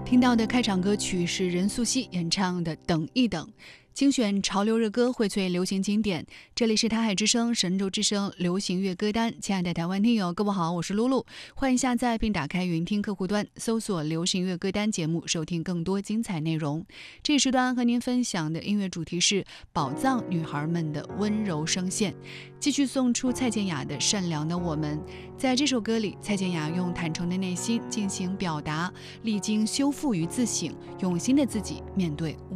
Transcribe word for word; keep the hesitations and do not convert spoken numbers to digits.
听到的开场歌曲是任素汐演唱的《等一等》，精选潮流热歌，荟萃流行经典。这里是台海之声、神州之声流行乐歌单。亲爱的台湾听友，各位好，我是露露，欢迎下载并打开云听客户端，搜索流行乐歌单节目，收听更多精彩内容。这一时段和您分享的音乐主题是宝藏女孩们的温柔声线。继续送出蔡健雅的《善良的我们》。在这首歌里，蔡健雅用坦诚的内心进行表达，历经修复与自省，用新的自己面对